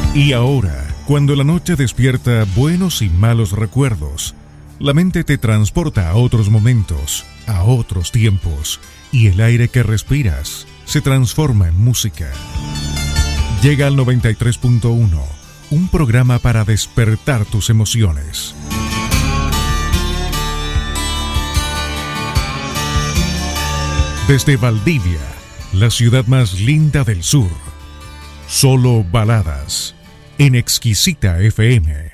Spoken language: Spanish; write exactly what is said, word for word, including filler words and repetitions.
Y ahora, cuando la noche despierta buenos y malos recuerdos, la mente te transporta a otros momentos, a otros tiempos, y el aire que respiras se transforma en música. Llega al noventa y tres punto uno, un programa para despertar tus emociones. Desde Valdivia, la ciudad más linda del sur, solo baladas en Exquisita F M.